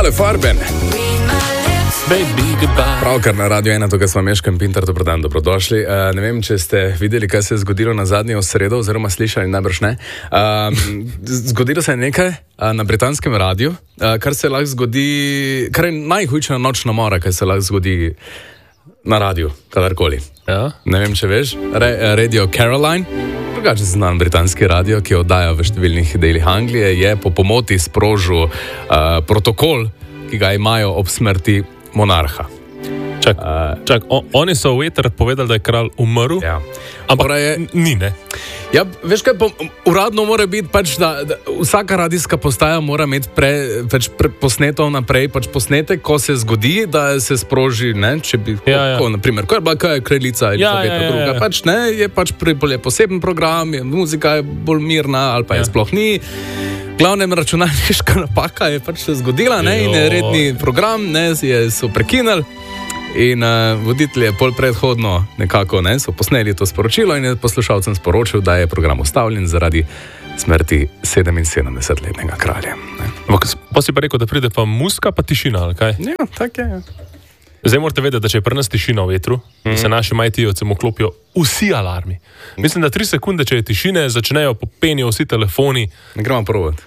Ale Farben. Baby, goodbye. Pravkar na Radio 1, tukaj smo Meško in Pintar, dobrodan, dobrodošli. Ne vem, če ste videli, kaj se je zgodilo na zadnjo sredo, oziroma slišali, najbrž ne. Zgodilo se je nekaj na britanskem radiju, kar se lahko zgodi, kar je najhujša nočna mora, kaj se lahko zgodi na radiju, kadarkoli. Ja? Ne vem, če veš, Radio Caroline, drugače znan britanski radio, ki oddaja v številnih delih Anglije, je po pomoti sprožil protokol, ki ga imajo ob smrti monarha. Čak, oni so v eter povedali, da je kralj umrl, Ja. ampak ni, ne? Ja, veš kaj, uradno mora biti pač, da vsaka radijska postaja mora imeti posneto naprej, pač posnetek, ko se zgodi, da se sproži, ne, če bi, naprimer, ko je bila kraljica ali druga, pač ne, je pač poseben program, muzika je bolj mirna ali pa je sploh ni. Glavnem računalniška napaka je pač se zgodila, ne, in je redni program, ne, so prekinili. In voditelj je pol predhodno nekako, ne, so posneli to sporočilo in je poslušalcem sporočil, da je program ustavljen zaradi smrti 77-letnega kralja. Pa si pa rekel, da pride pa muska, pa tišina, ali kaj? Ja, tak je. Zdaj morate vedeti, da če je pri nas tišina v vetru, se naši majtijovcem oklopijo vsi alarmi. Mislim, da 3 sekunde, če je tišine, začnejo popenijo vsi telefoni. Ne gremo provat.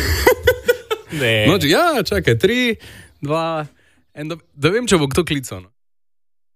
Ne. No, ja, čakaj, 3, 2, 1, da vem, če bo kdo klical. No.